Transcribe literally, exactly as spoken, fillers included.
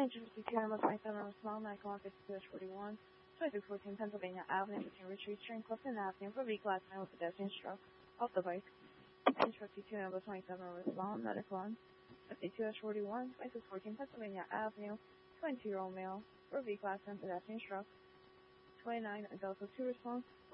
Engine fifty-two, number twenty-seven, respond, medical on fifty-two forty-one, twenty-two fourteen Pennsylvania Avenue, between Retreat Street and Clifton Avenue, for vehicle accident with pedestrian stroke, off the bike. Engine fifty-two, number twenty-seven, respond, medical on fifty-two forty-one, twenty-six fourteen Pennsylvania Avenue, twenty-two-year-old male, for vehicle accident, pedestrian stroke, twenty-nine adults with two response.